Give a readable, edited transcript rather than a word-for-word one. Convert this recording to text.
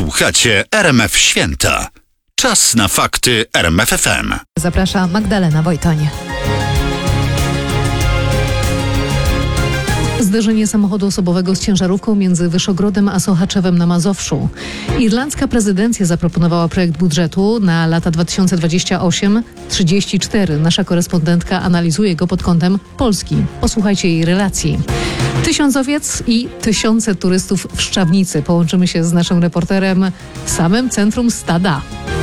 Słuchacie RMF Święta. Czas na fakty RMF FM. Zaprasza Magdalena Wojtoń. Zderzenie samochodu osobowego z ciężarówką między Wyszogrodem a Sochaczewem na Mazowszu. Irlandzka prezydencja zaproponowała projekt budżetu na lata 2028-34. Nasza korespondentka analizuje go pod kątem Polski. Posłuchajcie jej relacji. 1000 owiec i tysiące turystów w Szczawnicy. Połączymy się z naszym reporterem w samym centrum stada.